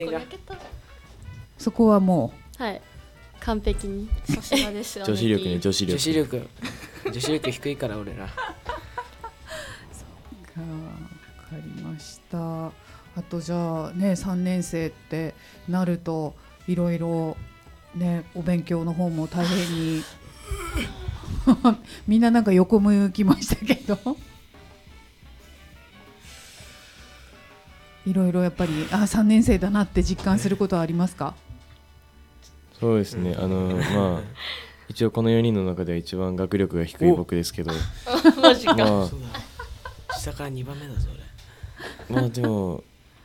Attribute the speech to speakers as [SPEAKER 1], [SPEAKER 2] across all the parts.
[SPEAKER 1] そこはも
[SPEAKER 2] うはい完璧に
[SPEAKER 3] さすがですよね。
[SPEAKER 4] 女子力ね女子力
[SPEAKER 5] 低いから俺ら
[SPEAKER 1] わかりました。あとじゃあね3年生ってなるといろいろねお勉強の方も大変にみんななんか横向きましたけどいろいろやっぱり3年生だなって実感することはありますか？
[SPEAKER 4] そうですね、まあ一応この4人の中では一番学力が低い僕ですけど
[SPEAKER 3] マジか、
[SPEAKER 4] まあ、
[SPEAKER 5] 下から2番目だぞ
[SPEAKER 4] まあでも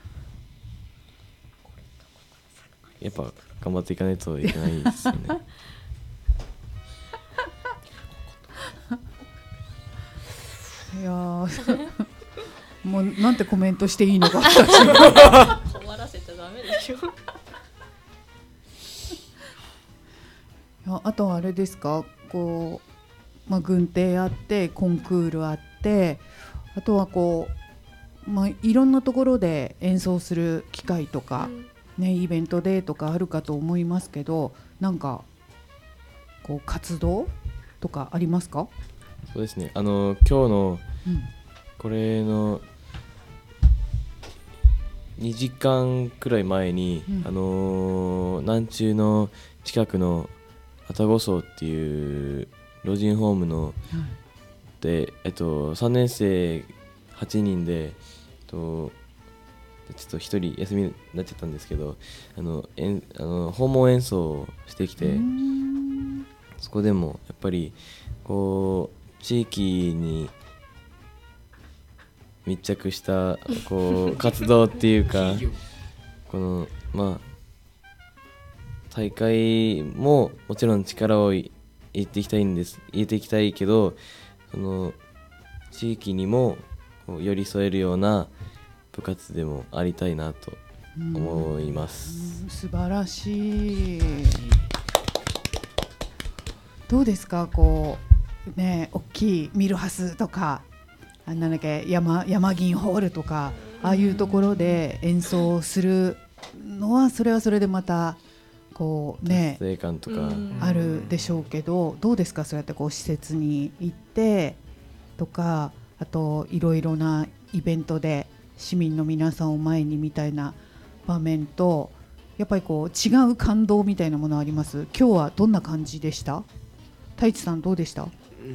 [SPEAKER 4] やっぱ頑張っていかないといけないですよね
[SPEAKER 1] いやもうなんてコメントしていいのか
[SPEAKER 3] 困らせちゃダメでしょ
[SPEAKER 1] あとはあれですかこう、軍艇あってコンクールあってあとはこう、いろんなところで演奏する機会とか、イベントでとかあるかと思いますけどなんかこう活動とかありますか？
[SPEAKER 4] そうですね、今日のこれの2時間くらい前に、南中の近くの愛宕荘っていう老人ホームの、で、3年生8人で、ちょっと1人休みになっちゃったんですけど訪問演奏をしてきてそこでもやっぱりこう地域に密着したこう活動っていうかこの大会ももちろん力を入れていきたいけどその地域にもこう寄り添えるような部活でもありたいなと思います。
[SPEAKER 1] 素晴らしい。どうですかこうね大きいミルハスとかなんだっけ山銀ホールとかああいうところで演奏するのはそれはそれでまたこうね
[SPEAKER 4] 達成感とか
[SPEAKER 1] あるでしょうけどどうですかそうやってこう施設に行ってとかあといろいろなイベントで市民の皆さんを前にみたいな場面とやっぱりこう違う感動みたいなものあります？今日はどんな感じでした？太一さんどうでした？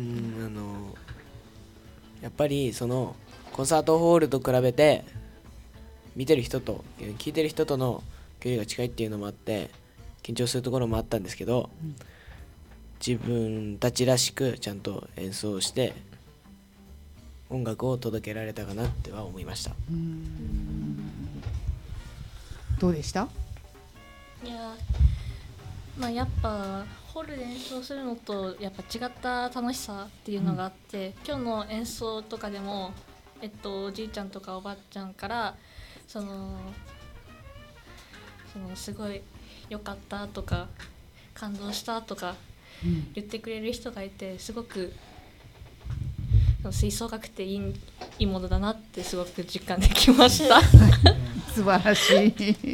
[SPEAKER 5] やっぱりそのコンサートホールと比べて見てる人と聴いてる人との距離が近いっていうのもあって緊張するところもあったんですけど、自分たちらしくちゃんと演奏して音楽を届けられたかなっては思いました。
[SPEAKER 1] どうでした？
[SPEAKER 3] いや、やっぱホールで演奏するのとやっぱ違った楽しさっていうのがあって、今日の演奏とかでも、おじいちゃんとかおばあちゃんからそのすごい良かったとか感動したとか言ってくれる人がいてすごく吹奏楽っていいものだなってすごく実感できました
[SPEAKER 1] 素晴らしい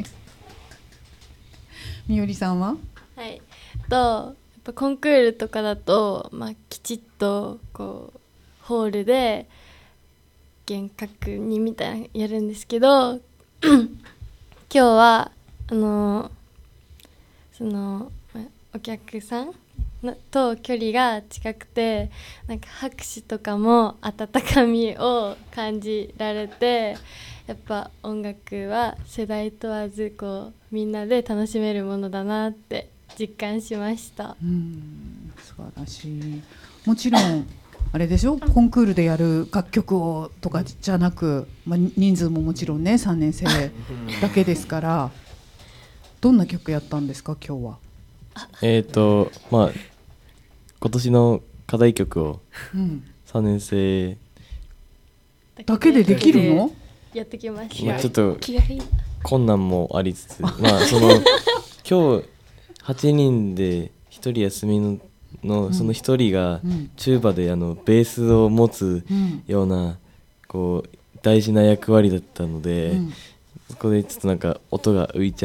[SPEAKER 1] みおりさんは？
[SPEAKER 2] はい、やっぱコンクールとかだと、きちっとこうホールで厳格にみたいなやるんですけど今日はそのお客さんと距離が近くてなんか拍手とかも温かみを感じられてやっぱ音楽は世代問わずこうみんなで楽しめるものだなって実感しました。
[SPEAKER 1] 素晴らしい。もちろんあれでしょコンクールでやる楽曲をとかじゃなく、人数ももちろんね3年生だけですからどんな曲やったんですか今日は？
[SPEAKER 4] 今年の課題曲を3年生
[SPEAKER 1] だけでできるの？
[SPEAKER 2] やってきました。
[SPEAKER 4] ちょっと困難もありつつ今日8人で1人休みのその1人がチューバでベースを持つようなこう大事な役割だったので、 こでちょっとなんか音が浮いちゃ